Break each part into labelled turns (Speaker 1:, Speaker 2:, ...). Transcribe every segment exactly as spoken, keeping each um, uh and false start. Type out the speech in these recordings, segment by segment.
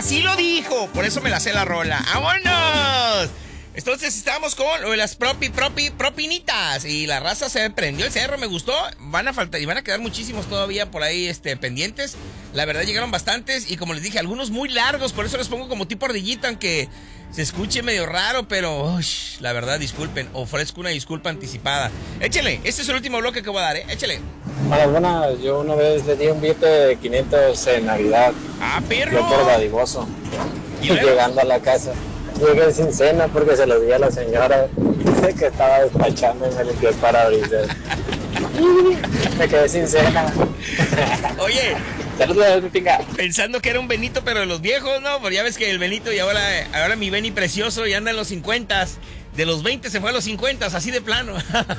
Speaker 1: así lo dijo. Por eso me la sé la rola. ¡Vámonos! Entonces estábamos con lo de las propi, propi, propinitas. Y la raza se prendió el cerro, me gustó. Van a faltar y van a quedar muchísimos todavía por ahí este, pendientes. La verdad llegaron bastantes. Y como les dije, algunos muy largos. Por eso les pongo como tipo ardillita, aunque se escuche medio raro. Pero uy, la verdad, disculpen. Ofrezco una disculpa anticipada. Échale, este es el último bloque que voy a dar, ¿eh? Échale.
Speaker 2: Hola, buenas. Yo una vez le di un billete de quinientos en Navidad.
Speaker 1: ¡Ah, perro!
Speaker 2: Yo por dadivoso.
Speaker 1: ¿Y luego?
Speaker 2: Llegando a la casa. Llegué sin cena porque se lo di a la señora que estaba despachando y me limpió el parabrisas. Me quedé sin cena.
Speaker 1: Oye,
Speaker 2: saludos, mi pinga.
Speaker 1: Pensando que era un Benito, pero de los viejos, ¿no? Pues ya ves que el Benito y ahora, ahora mi Beni precioso ya anda en los cincuentas. De los veinte se fue a los cincuenta, así de plano.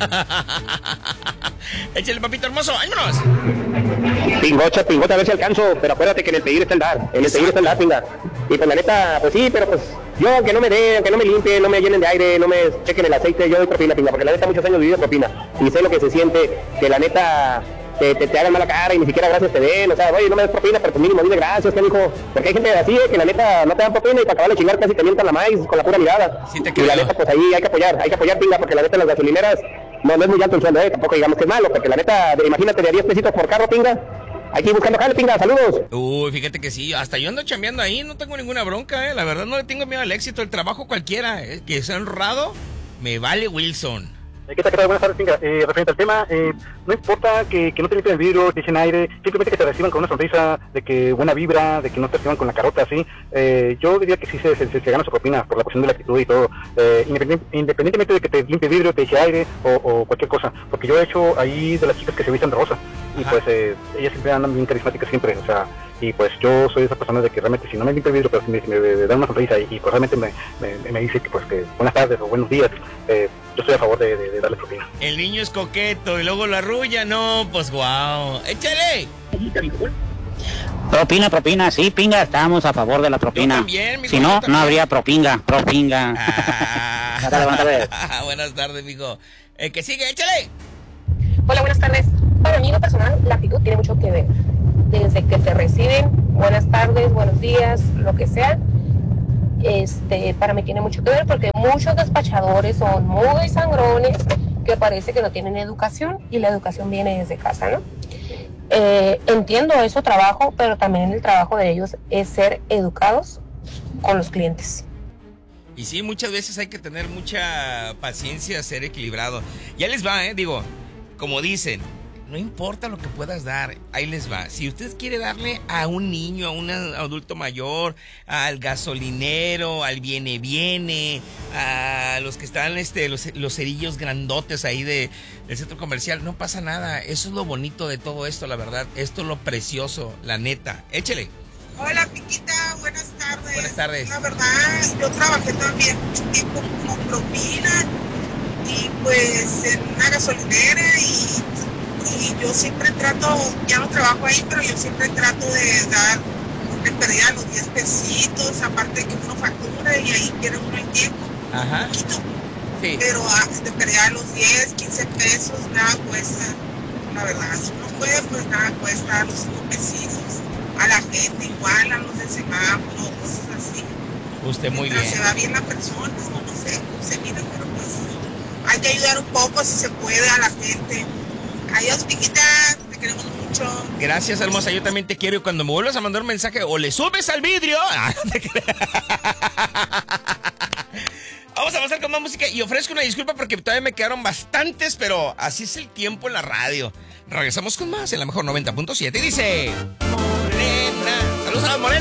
Speaker 1: Échale, papito hermoso, vámonos.
Speaker 3: Pingocha, pingocha, a ver si alcanzo. Pero acuérdate que en el pedir está el dar. En el pedir está el dar, pinga. Y pues la neta, pues sí, pero pues yo, aunque no me den, aunque no me limpien, no me llenen de aire, no me chequen el aceite, yo doy propina, pinga. Porque la neta, muchos años viví de propina. Y sé lo que se siente, que la neta te, te, te hagan mala cara y ni siquiera gracias te den. O sea, oye, no me des propina, pero pues mínimo dile gracias, ¿qué dijo? Porque hay gente así, eh, que la neta no te dan propina y para acabar de chingar casi te mientan la maíz con la pura mirada.
Speaker 1: Sí te
Speaker 3: y la
Speaker 1: creo.
Speaker 3: neta, pues ahí hay que apoyar, hay que apoyar, pinga, porque la neta las gasolineras no, no es muy alto el sueldo, eh. Tampoco digamos que es malo, porque la neta, de, imagínate, de diez pesitos por carro, pinga. Aquí buscando jale, pinga, saludos.
Speaker 1: Uy, fíjate que sí, hasta yo ando chambeando ahí, no tengo ninguna bronca, eh. La verdad no le tengo miedo al éxito, el trabajo cualquiera, eh. Que sea honrado, me vale Wilson.
Speaker 4: ¿Qué tal, qué tal? Buenas tardes, pinga. Eh, referente al tema, eh, no importa que, que no te limpien el vidrio, que echen aire, simplemente que te reciban con una sonrisa, de que buena vibra, de que no te reciban con la carota, así. Eh, yo diría que sí se, se, se gana su propina por la cuestión de la actitud y todo, eh, independent, independientemente de que te limpie el vidrio, te eche aire o, o cualquier cosa, porque yo he hecho ahí de las chicas que se visten de rosa, y pues eh, ellas siempre andan bien carismáticas siempre, o sea, y pues yo soy esa persona de que realmente si no me limpia el vidrio, pero si me, si me, me da una sonrisa y, y pues realmente me, me, me dice que pues que buenas tardes o buenos días, eh, yo estoy a favor de, de, de darle propina.
Speaker 1: El niño es coqueto y luego la arrulla, no, pues guau. ¡Échale!
Speaker 5: Propina, propina, sí, pinga, estamos a favor de la propina.
Speaker 1: Yo también, mi
Speaker 5: si
Speaker 1: hijo,
Speaker 5: no,
Speaker 1: yo
Speaker 5: no
Speaker 1: también.
Speaker 5: habría propinga, propinga.
Speaker 1: Ah,
Speaker 5: Buenas tardes, buenas tardes.
Speaker 1: buenas tardes, mijo. El que sigue, échale.
Speaker 6: Hola, buenas tardes. Para mí, en lo personal, la actitud tiene mucho que ver. Desde que te reciben, buenas tardes, buenos días, lo que sea, este, para mí tiene mucho que ver porque muchos despachadores son muy sangrones que parece que no tienen educación y la educación viene desde casa, ¿no? Eh, entiendo eso trabajo, pero también el trabajo de ellos es ser educados con los clientes.
Speaker 1: Y sí, muchas veces hay que tener mucha paciencia, ser equilibrado. Ya les va, ¿eh? Digo, como dicen, no importa lo que puedas dar, ahí les va. Si usted quiere darle a un niño, a un adulto mayor, al gasolinero, al viene viene, a los que están, este, los, los cerillos grandotes ahí de, del centro comercial, no pasa nada. Eso es lo bonito de todo esto, la verdad. Esto es lo precioso, la neta. Échele.
Speaker 7: Hola, Piquita, buenas tardes.
Speaker 1: Buenas tardes.
Speaker 7: La verdad, yo trabajé también mucho tiempo como propina y pues en una gasolinera y... y yo siempre trato, ya no trabajo ahí, pero yo siempre trato de dar en pérdida los diez pesitos, aparte de que uno factura y ahí quiere uno el tiempo,
Speaker 1: Ajá.
Speaker 7: un poquito,
Speaker 1: Sí.
Speaker 7: pero ah, de pérdida los diez, quince pesos, nada cuesta, la verdad, si uno puede, pues nada cuesta los cinco pesitos, a la gente igual, a los de semáforo, cosas así.
Speaker 1: Usted muy
Speaker 7: Mientras
Speaker 1: bien.
Speaker 7: se va bien la persona, no, no sé cómo se mira, pero pues hay que ayudar un poco si se puede a la gente. Adiós, Piquita, te queremos mucho.
Speaker 1: Gracias, hermosa, yo también te quiero. Y cuando me vuelvas a mandar un mensaje, o le subes al vidrio. Ah, no te creas. Vamos a avanzar con más música y ofrezco una disculpa porque todavía me quedaron bastantes, pero así es el tiempo en la radio. Regresamos con más en la mejor noventa punto siete y dice... Morena. Saludos a los morenos.